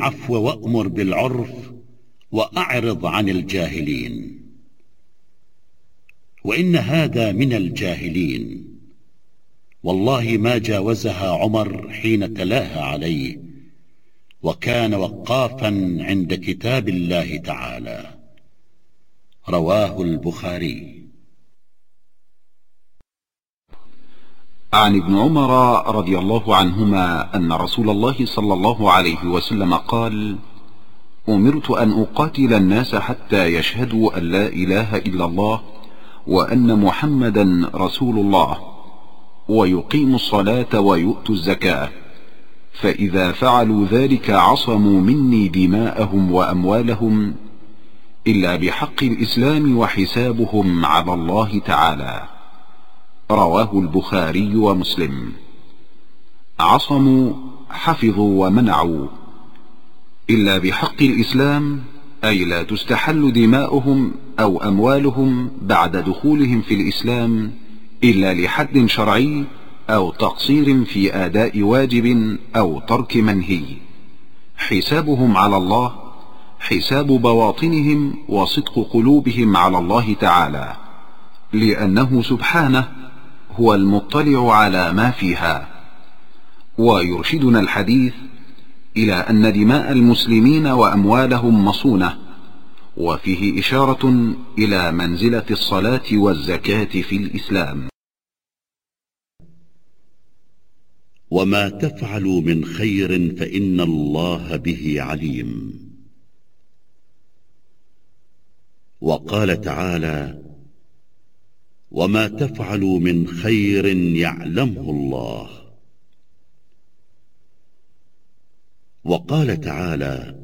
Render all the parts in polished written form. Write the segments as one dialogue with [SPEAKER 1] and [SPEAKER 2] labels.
[SPEAKER 1] العفو وأمر بالعرف وأعرض عن الجاهلين. وإن هذا من الجاهلين، والله ما جاوزها عمر حين تلاها عليه، وكان وقافا عند كتاب الله تعالى. رواه البخاري.
[SPEAKER 2] عن ابن عمر رضي الله عنهما أن رسول الله صلى الله عليه وسلم قال: أمرت أن أقاتل الناس حتى يشهدوا أن لا إله إلا الله وأن محمدا رسول الله ويقيموا الصلاة ويؤتوا الزكاة، فإذا فعلوا ذلك عصموا مني دماءهم وأموالهم إلا بحق الإسلام وحسابهم على الله تعالى. رواه البخاري ومسلم. عصموا حفظوا ومنعوا، إلا بحق الإسلام أي لا تستحل دماؤهم أو أموالهم بعد دخولهم في الإسلام إلا لحد شرعي أو تقصير في أداء واجب أو ترك منهي. حسابهم على الله حساب بواطنهم وصدق قلوبهم على الله تعالى، لأنه سبحانه هو المطلع على ما فيها. ويرشدنا الحديث إلى أن دماء المسلمين وأموالهم مصونة، وفيه إشارة إلى منزلة الصلاة والزكاة في الإسلام.
[SPEAKER 1] وما تفعلوا من خير فإن الله به عليم. وقال تعالى: وما تفعلوا من خير يعلمه الله. وقال تعالى: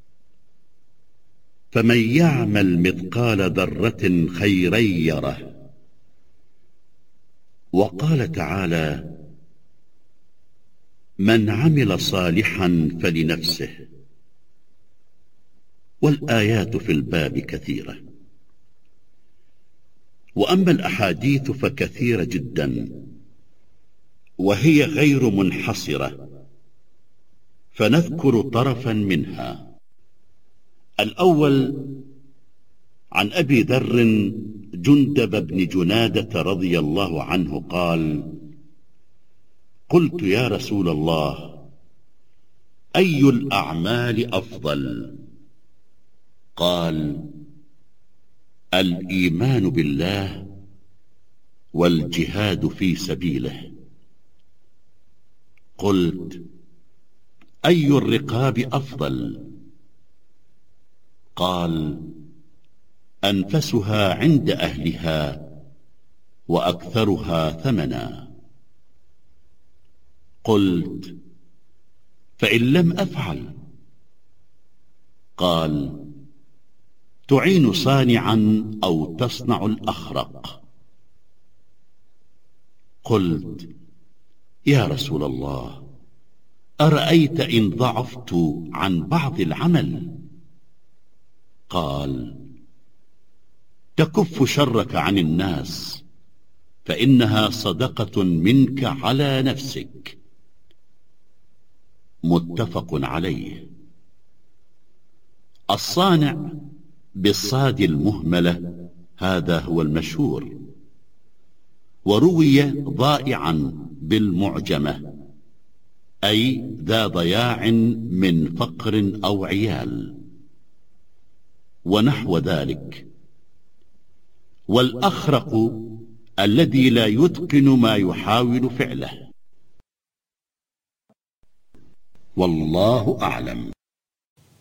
[SPEAKER 1] فمن يعمل مثقال ذرة خيرا يره. وقال تعالى: من عمل صالحا فلنفسه. والآيات في الباب كثيرة. وأما الأحاديث فكثيرة جدا، وهي غير منحصرة، فنذكر طرفا منها. الأول عن أبي ذر جندب بن جنادة رضي الله عنه قال: قلت يا رسول الله، أي الأعمال أفضل؟ قال: الإيمان بالله والجهاد في سبيله. قلت: أي الرقاب أفضل؟ قال: أنفسها عند أهلها وأكثرها ثمنا. قلت: فإن لم أفعل؟ قال: تعين صانعا أو تصنع الأخرق. قلت: يا رسول الله، أرأيت إن ضعفت عن بعض العمل؟ قال: تكف شرك عن الناس، فإنها صدقة منك على نفسك. متفق عليه. الصانع بالصاد المهملة هذا هو المشهور، وروي ضائعا بالمعجمة، أي ذا ضياع من فقر أو عيال ونحو ذلك. والأخرق الذي لا يتقن ما يحاول فعله. والله أعلم.